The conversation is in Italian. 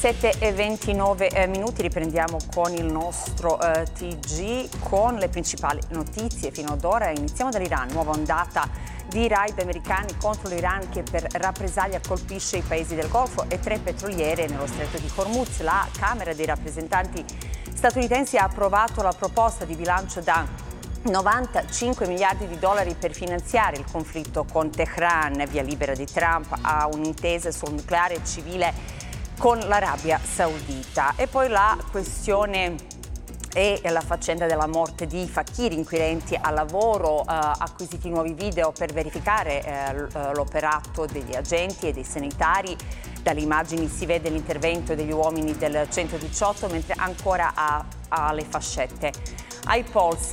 7:29 riprendiamo con il nostro TG con le principali notizie fino ad ora. Iniziamo dall'Iran, nuova ondata di raid americani contro l'Iran che per rappresaglia colpisce i paesi del Golfo e 3 petroliere nello stretto di Hormuz. La Camera dei rappresentanti statunitensi ha approvato la proposta di bilancio da 95 miliardi di dollari per finanziare il conflitto con Teheran, via libera di Trump a un'intesa sul nucleare civile con l'Arabia Saudita. E poi la questione e la faccenda della morte di Fakir, inquirenti al lavoro, acquisiti nuovi video per verificare l'operato degli agenti e dei sanitari. Dalle immagini si vede l'intervento degli uomini del 118 mentre ancora ha le fascette ai polsi.